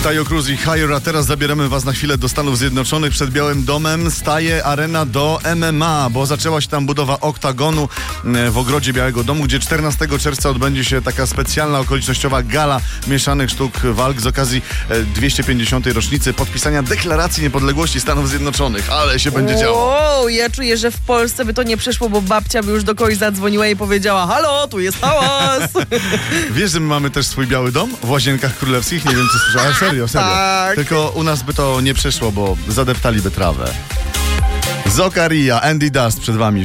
Taio Cruz i Higher, a teraz zabieramy was na chwilę do Stanów Zjednoczonych. Przed Białym Domem staje arena do MMA, bo zaczęła się tam budowa oktagonu w ogrodzie Białego Domu, gdzie 14 czerwca odbędzie się taka specjalna okolicznościowa gala mieszanych sztuk walk z okazji 250. rocznicy podpisania Deklaracji Niepodległości Stanów Zjednoczonych. Ale się będzie działo. Wow, ja czuję, że w Polsce by to nie przeszło, bo babcia by już do kogoś zadzwoniła i powiedziała: halo, tu jest hałas. Wiesz, że my mamy też swój Biały Dom w Łazienkach Królewskich? Nie wiem, czy słyszałeś. Serio. Tak. Tylko u nas by to nie przeszło, bo zadeptaliby trawę. Zokaria, Andy Dust przed wami.